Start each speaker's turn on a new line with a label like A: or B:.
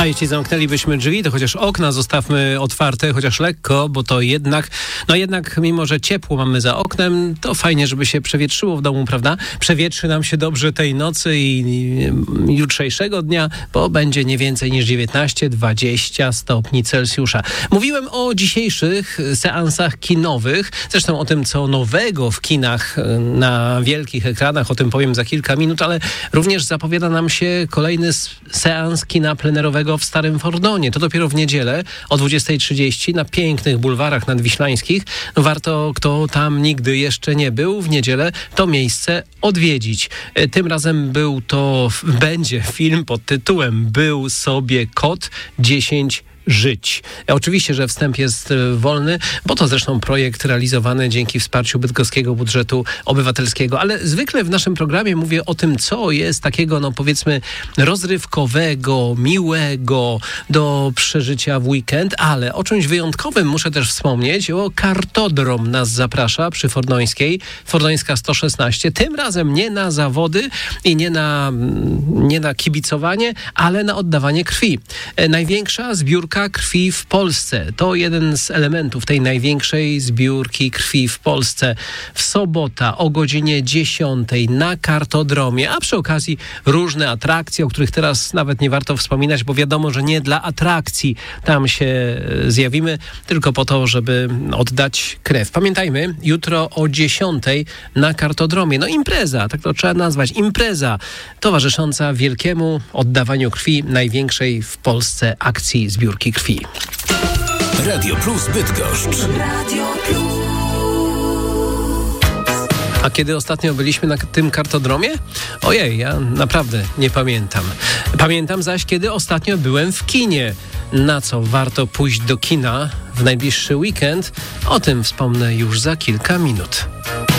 A: A jeśli zamknęlibyśmy drzwi, to chociaż okna zostawmy otwarte, chociaż lekko, bo to jednak mimo że ciepło mamy za oknem, to fajnie, żeby się przewietrzyło w domu, prawda? Przewietrzy nam się dobrze tej nocy i jutrzejszego dnia, bo będzie nie więcej niż 19-20 stopni Celsjusza. Mówiłem o dzisiejszych seansach kinowych, zresztą o tym, co nowego w kinach na wielkich ekranach, o tym powiem za kilka minut, ale również zapowiada nam się kolejny seans kina plenerowego w Starym Fordonie. To dopiero w niedzielę o 20:30 na pięknych bulwarach nadwiślańskich. Warto, kto tam nigdy jeszcze nie był, w niedzielę to miejsce odwiedzić. Tym razem będzie film pod tytułem Był sobie kot 10 żyć. Oczywiście, że wstęp jest wolny, bo to zresztą projekt realizowany dzięki wsparciu bydgoskiego budżetu obywatelskiego, ale zwykle w naszym programie mówię o tym, co jest takiego, powiedzmy, rozrywkowego, miłego do przeżycia w weekend, ale o czymś wyjątkowym muszę też wspomnieć, o Kartodrom nas zaprasza przy Fordońskiej, Fordońska 116, tym razem nie na zawody i nie na kibicowanie, ale na oddawanie krwi. Największa zbiórka krwi w Polsce. To jeden z elementów tej największej zbiórki krwi w Polsce. W sobotę o godzinie 10 na Kartodromie, a przy okazji różne atrakcje, o których teraz nawet nie warto wspominać, bo wiadomo, że nie dla atrakcji tam się zjawimy, tylko po to, żeby oddać krew. Pamiętajmy, jutro o 10 na Kartodromie. Impreza, tak to trzeba nazwać. Impreza towarzysząca wielkiemu oddawaniu krwi, największej w Polsce akcji zbiórki krwi.
B: Radio Plus Bydgoszcz. Radio Plus.
A: A kiedy ostatnio byliśmy na tym Kartodromie? Ojej, ja naprawdę nie pamiętam. Pamiętam zaś, kiedy ostatnio byłem w kinie. Na co warto pójść do kina w najbliższy weekend? O tym wspomnę już za kilka minut.